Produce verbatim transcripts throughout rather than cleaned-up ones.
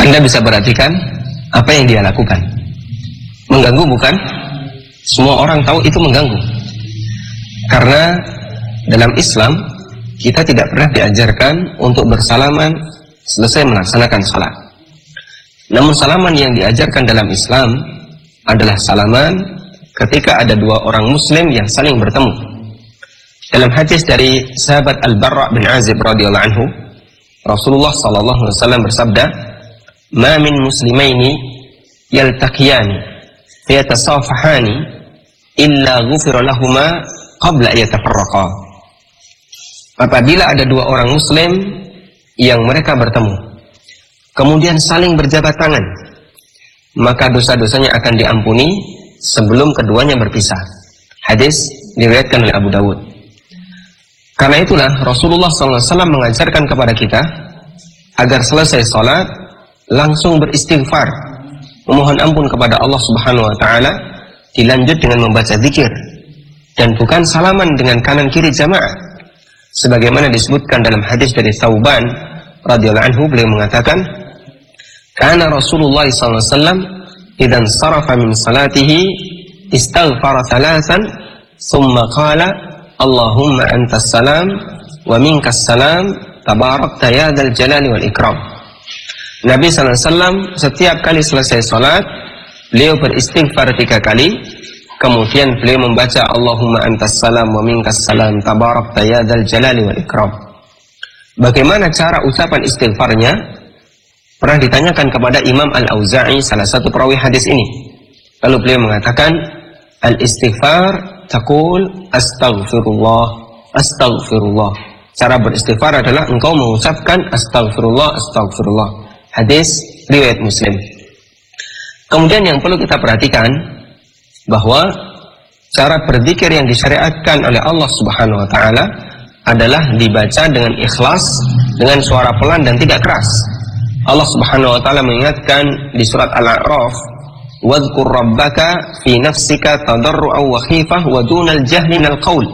Anda bisa perhatikan apa yang dia lakukan. Mengganggu bukan? Semua orang tahu itu mengganggu. Karena dalam Islam kita tidak pernah diajarkan untuk bersalaman selesai melaksanakan salat. Namun salaman yang diajarkan dalam Islam adalah salaman ketika ada dua orang muslim yang saling bertemu. Dalam hadis dari sahabat Al-Barra bin Azib radhiyallahu anhu, Rasulullah sallallahu alaihi wasallam bersabda, "Ma min muslimaini yaltaqiyani fayatasafahani illa ghufira lahumā qabla an yatafarraqā." Apabila ada dua orang muslim yang mereka bertemu, kemudian saling berjabat tangan, maka dosa-dosanya akan diampuni sebelum keduanya berpisah. Hadis diriwayatkan oleh Abu Dawud. Karena itulah Rasulullah sallallahu alaihi wasallam mengajarkan kepada kita agar selesai salat langsung beristighfar, memohon ampun kepada Allah Subhanahu wa taala, dilanjut dengan membaca zikir, dan bukan salaman dengan kanan kiri jamaah. Sebagaimana disebutkan dalam hadis dari Thauban radhiyallahu anhu, beliau mengatakan, "Kana Rasulullah sallallahu alaihi wasallam idzan sarafa min salatihi istaghfara thalathan thumma qala Allahumma antas salam wa minkas salam tabarakta ya dzal jalali wal ikram." Nabi sallallahu alaihi wasallam setiap kali selesai salat, beliau beristighfar tiga kali, kemudian beliau membaca Allahumma antas salam wa minkas salam tabarakta ya dzal jalali wal ikram. Bagaimana cara ucapan istighfarnya? Pernah ditanyakan kepada Imam Al-Auza'i, salah satu perawi hadis ini. Lalu beliau mengatakan, al-istighfar taqul astaghfirullah, astaghfirullah. Cara beristighfar adalah engkau mengucapkan astaghfirullah, astaghfirullah. Hadis riwayat Muslim. Kemudian yang perlu kita perhatikan bahwa cara berzikir yang disyariatkan oleh Allah Subhanahu wa taala adalah dibaca dengan ikhlas, dengan suara pelan dan tidak keras. Allah Subhanahu wa taala mengingatkan di surat Al-A'raf, "Wadhkur rabbaka fi nafsika tadarru'an wa khifah wa dunal jahli minal qaul."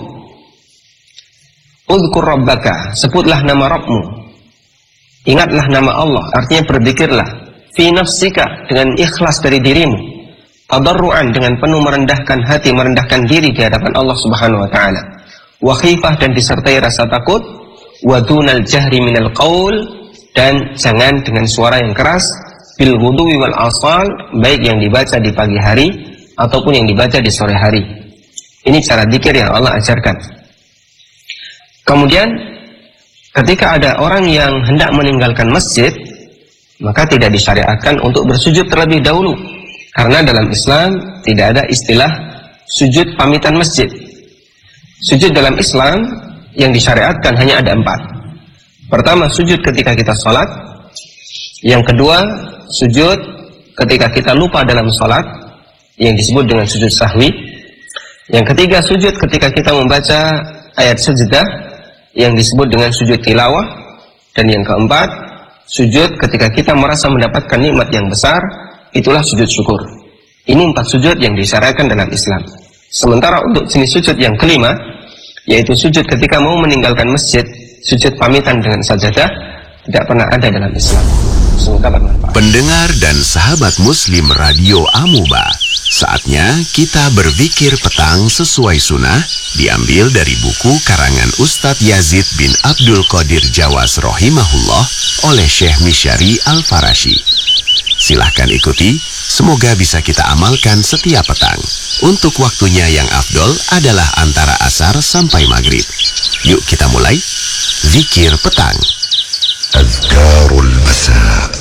Udhkur rabbaka, sebutlah nama Rabbmu. Ingatlah nama Allah, artinya berzikirlah. Fi nafsika, dengan ikhlas dari dirimu. Tadarru'an, dengan penuh merendahkan hati, merendahkan diri di hadapan Allah Subhanahu wa taala. Wa khifah, dan disertai rasa takut. Wa dunal jahri minal qaul, dan jangan dengan suara yang keras. Bil ghudwi wal asal, baik yang dibaca di pagi hari ataupun yang dibaca di sore hari. Ini cara zikir yang Allah ajarkan. Kemudian ketika ada orang yang hendak meninggalkan masjid, maka tidak disyariatkan untuk bersujud terlebih dahulu, karena dalam Islam tidak ada istilah sujud pamitan masjid. Sujud dalam Islam yang disyariatkan hanya ada empat. Pertama, sujud ketika kita sholat. Yang kedua, sujud ketika kita lupa dalam sholat, yang disebut dengan sujud sahwi. Yang ketiga, sujud ketika kita membaca ayat sajdah, yang disebut dengan sujud tilawah. Dan yang keempat, sujud ketika kita merasa mendapatkan nikmat yang besar, itulah sujud syukur. Ini empat sujud yang disyariatkan dalam Islam. Sementara untuk jenis sujud yang kelima, yaitu sujud ketika mau meninggalkan masjid, sujud pamitan dengan sajadah, tidak pernah ada dalam Islam. Semoga bermanfaat. Pendengar dan sahabat Muslim Radio Amuba, saatnya kita berzikir petang sesuai sunnah, diambil dari buku karangan Ustadz Yazid bin Abdul Qadir Jawas rahimahullah oleh Syekh Misyari Al-Farashi. Silahkan ikuti, semoga bisa kita amalkan setiap petang. Untuk waktunya yang afdol adalah antara asar sampai maghrib. Yuk kita mulai zikir petang. Azkarul Masa.